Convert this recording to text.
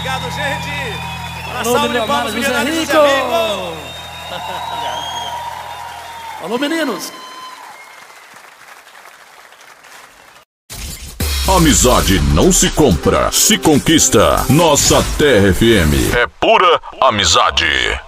Obrigado, gente. Uma Alô, salva de palmas, milionários e amigos. Alô, meninos. Amizade não se compra, se conquista. Nossa Terra FM é pura amizade.